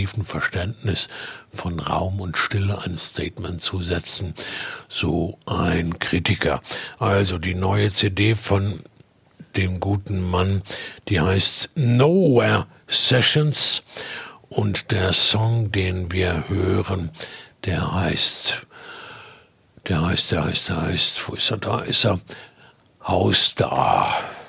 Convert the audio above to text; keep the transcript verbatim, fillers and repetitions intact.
tiefen Verständnis von Raum und Stille ein Statement zu setzen, so ein Kritiker. Also die neue C D von dem guten Mann, die heißt Nowhere Sessions, und der Song, den wir hören, der heißt, der heißt, der heißt, der heißt, wo ist er, da ist er, Haus da.